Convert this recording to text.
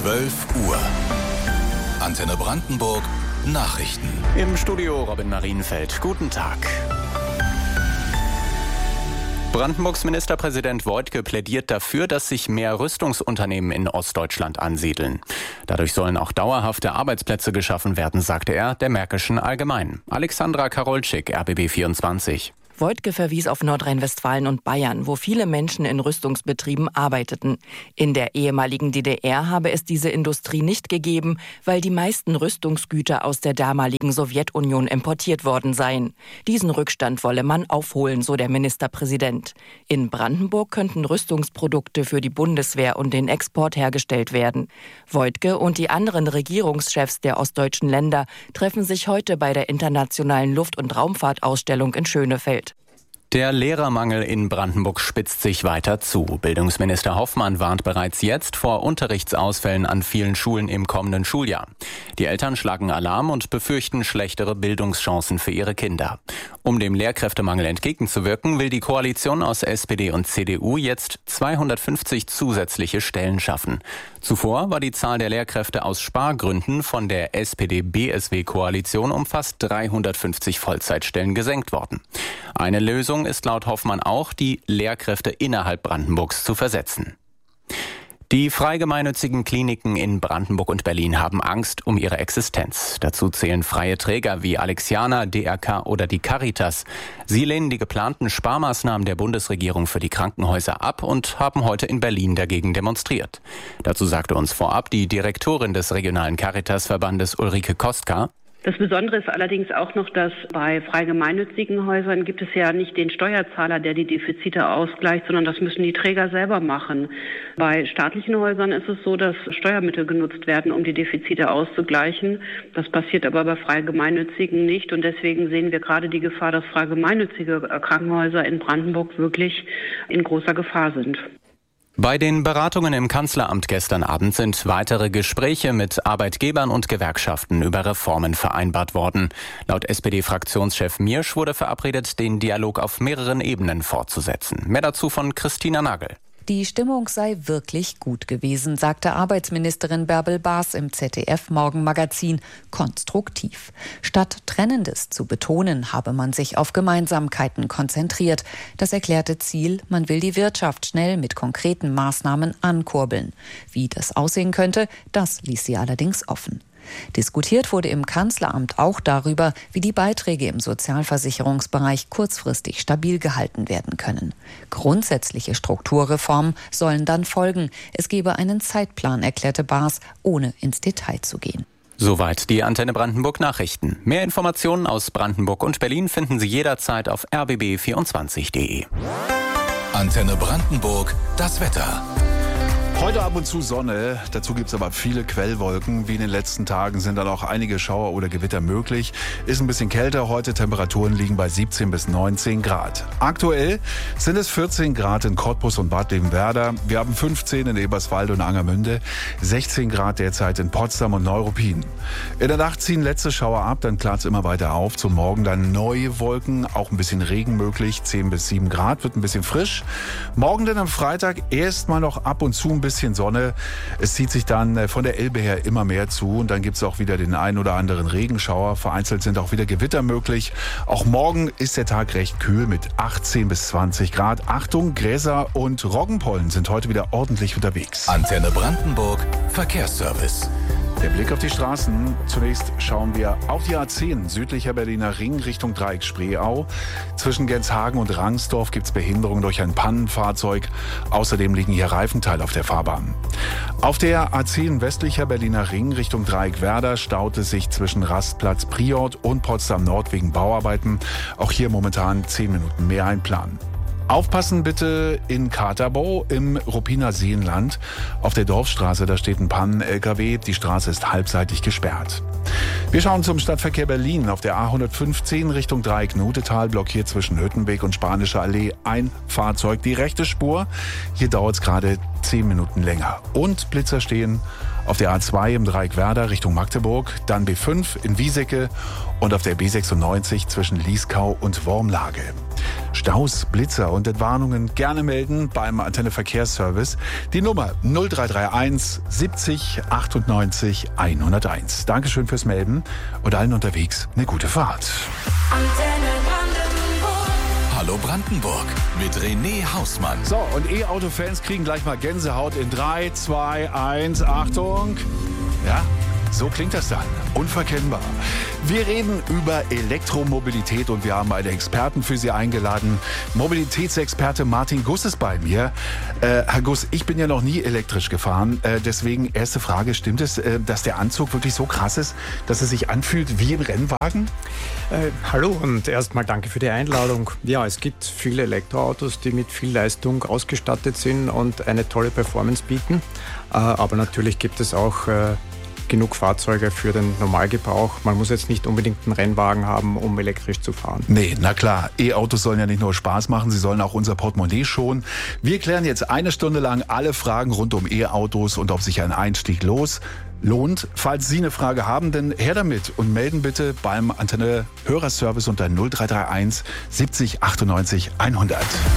12 Uhr. Antenne Brandenburg Nachrichten. Im Studio Robin Marienfeld. Guten Tag. Brandenburgs Ministerpräsident Woidke plädiert dafür, dass sich mehr Rüstungsunternehmen in Ostdeutschland ansiedeln. Dadurch sollen auch dauerhafte Arbeitsplätze geschaffen werden, sagte er der Märkischen Allgemeinen. Alexandra Karolczyk, RBB 24. Woidke verwies auf Nordrhein-Westfalen und Bayern, wo viele Menschen in Rüstungsbetrieben arbeiteten. In der ehemaligen DDR habe es diese Industrie nicht gegeben, weil die meisten Rüstungsgüter aus der damaligen Sowjetunion importiert worden seien. Diesen Rückstand wolle man aufholen, so der Ministerpräsident. In Brandenburg könnten Rüstungsprodukte für die Bundeswehr und den Export hergestellt werden. Woidke und die anderen Regierungschefs der ostdeutschen Länder treffen sich heute bei der Internationalen Luft- und Raumfahrtausstellung in Schönefeld. Der Lehrermangel in Brandenburg spitzt sich weiter zu. Bildungsminister Hoffmann warnt bereits jetzt vor Unterrichtsausfällen an vielen Schulen im kommenden Schuljahr. Die Eltern schlagen Alarm und befürchten schlechtere Bildungschancen für ihre Kinder. Um dem Lehrkräftemangel entgegenzuwirken, will die Koalition aus SPD und CDU jetzt 250 zusätzliche Stellen schaffen. Zuvor war die Zahl der Lehrkräfte aus Spargründen von der SPD-BSW-Koalition um fast 350 Vollzeitstellen gesenkt worden. Eine Lösung ist laut Hoffmann auch, die Lehrkräfte innerhalb Brandenburgs zu versetzen. Die freigemeinnützigen Kliniken in Brandenburg und Berlin haben Angst um ihre Existenz. Dazu zählen freie Träger wie Alexianer, DRK oder die Caritas. Sie lehnen die geplanten Sparmaßnahmen der Bundesregierung für die Krankenhäuser ab und haben heute in Berlin dagegen demonstriert. Dazu sagte uns vorab die Direktorin des regionalen Caritas-Verbandes Ulrike Kostka. Das Besondere ist allerdings auch noch, dass bei frei gemeinnützigen Häusern gibt es ja nicht den Steuerzahler, der die Defizite ausgleicht, sondern das müssen die Träger selber machen. Bei staatlichen Häusern ist es so, dass Steuermittel genutzt werden, um die Defizite auszugleichen. Das passiert aber bei frei gemeinnützigen nicht und deswegen sehen wir gerade die Gefahr, dass frei gemeinnützige Krankenhäuser in Brandenburg wirklich in großer Gefahr sind. Bei den Beratungen im Kanzleramt gestern Abend sind weitere Gespräche mit Arbeitgebern und Gewerkschaften über Reformen vereinbart worden. Laut SPD-Fraktionschef Miersch wurde verabredet, den Dialog auf mehreren Ebenen fortzusetzen. Mehr dazu von Christina Nagel. Die Stimmung sei wirklich gut gewesen, sagte Arbeitsministerin Bärbel Baas im ZDF-Morgenmagazin. Konstruktiv. Statt Trennendes zu betonen, habe man sich auf Gemeinsamkeiten konzentriert. Das erklärte Ziel, man will die Wirtschaft schnell mit konkreten Maßnahmen ankurbeln. Wie das aussehen könnte, das ließ sie allerdings offen. Diskutiert wurde im Kanzleramt auch darüber, wie die Beiträge im Sozialversicherungsbereich kurzfristig stabil gehalten werden können. Grundsätzliche Strukturreformen sollen dann folgen. Es gebe einen Zeitplan, erklärte Baas, ohne ins Detail zu gehen. Soweit die Antenne Brandenburg Nachrichten. Mehr Informationen aus Brandenburg und Berlin finden Sie jederzeit auf rbb24.de. Antenne Brandenburg, das Wetter. Heute ab und zu Sonne, dazu gibt es aber viele Quellwolken. Wie in den letzten Tagen sind dann auch einige Schauer oder Gewitter möglich. Ist ein bisschen kälter heute, Temperaturen liegen bei 17 bis 19 Grad. Aktuell sind es 14 Grad in Cottbus und Bad Liebenwerda. Wir haben 15 in Eberswalde und Angermünde, 16 Grad derzeit in Potsdam und Neuruppin. In der Nacht ziehen letzte Schauer ab, dann klart es immer weiter auf. Zum Morgen dann neue Wolken, auch ein bisschen Regen möglich, 10 bis 7 Grad, wird ein bisschen frisch. Morgen dann am Freitag erstmal noch ab und zu ein bisschen Sonne. Es zieht sich dann von der Elbe her immer mehr zu und dann gibt es auch wieder den einen oder anderen Regenschauer. Vereinzelt sind auch wieder Gewitter möglich. Auch morgen ist der Tag recht kühl mit 18 bis 20 Grad. Achtung, Gräser und Roggenpollen sind heute wieder ordentlich unterwegs. Antenne Brandenburg, Verkehrsservice. Der Blick auf die Straßen. Zunächst schauen wir auf die A10, südlicher Berliner Ring Richtung Dreieck Spreeau. Zwischen Genshagen und Rangsdorf gibt es Behinderung durch ein Pannenfahrzeug. Außerdem liegen hier Reifenteile auf der Fahrbahn. Auf der A10 westlicher Berliner Ring Richtung Dreieck Werder staut es sich zwischen Rastplatz Priort und Potsdam Nord wegen Bauarbeiten. Auch hier momentan 10 Minuten mehr einplanen. Aufpassen bitte in Katerbau im Ruppiner Seenland. Auf der Dorfstraße, da steht ein Pannen-LKW. Die Straße ist halbseitig gesperrt. Wir schauen zum Stadtverkehr Berlin. Auf der A115 Richtung Dreieck-Nutetal blockiert zwischen Hüttenweg und Spanische Allee ein Fahrzeug die rechte Spur. Hier dauert es gerade 10 Minuten länger. Und Blitzer stehen auf der A2 im Dreieck Werder Richtung Magdeburg, dann B5 in Wiesecke und auf der B96 zwischen Lieskau und Wormlage. Staus, Blitzer und Entwarnungen gerne melden beim Antenne Verkehrsservice. Die Nummer 0331 70 98 101. Dankeschön fürs Melden und allen unterwegs eine gute Fahrt. Hallo Brandenburg mit René Hausmann. So, und E-Auto-Fans kriegen gleich mal Gänsehaut in 3, 2, 1, Achtung. Ja, so klingt das dann. Unverkennbar. Wir reden über Elektromobilität und wir haben einen Experten für Sie eingeladen. Mobilitätsexperte Martin Guss ist bei mir. Herr Guss, ich bin ja noch nie elektrisch gefahren. Deswegen erste Frage, stimmt es, dass der Anzug wirklich so krass ist, dass es sich anfühlt wie ein Rennwagen? Hallo und erstmal danke für die Einladung. Ja, es gibt viele Elektroautos, die mit viel Leistung ausgestattet sind und eine tolle Performance bieten. Aber natürlich gibt es auch genug Fahrzeuge für den Normalgebrauch. Man muss jetzt nicht unbedingt einen Rennwagen haben, um elektrisch zu fahren. Nee, na klar. E-Autos sollen ja nicht nur Spaß machen, sie sollen auch unser Portemonnaie schonen. Wir klären jetzt 1 Stunde lang alle Fragen rund um E-Autos und ob sich ein Einstieg lohnt. Falls Sie eine Frage haben, dann her damit und melden bitte beim Antenne Hörerservice unter 0331 70 98 100.